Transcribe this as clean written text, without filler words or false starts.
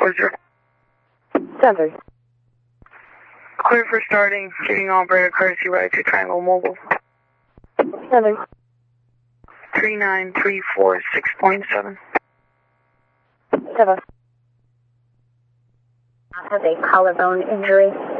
7. Clear for starting, giving operator courtesy right to Triangle Mobile. 7. 3934.6.7. 7. Has a collarbone injury.